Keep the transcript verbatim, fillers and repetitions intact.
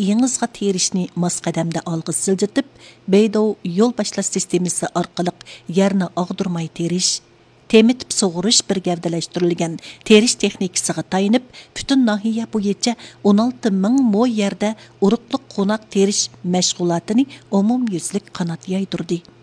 yengizga terishni mos qadamda olg'a siljitib, Beydov yo'l boshlash sistemasi orqali yerni og'dirmay terish, temitib sug'urish bir gavdalashtirilgan terish texnikasiga tayinib, butun nahiya bo'yicha o'n olti ming mo yerda uruqliq qo'noq terish mashg'ulotini umumyuzlik qanot yaydirdi.